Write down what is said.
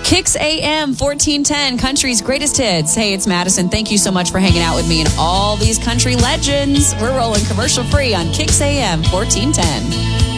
Kicks AM 1410, country's greatest hits. Hey, it's Madison. Thank you so much for hanging out with me and all these country legends. We're rolling commercial free on Kicks AM 1410.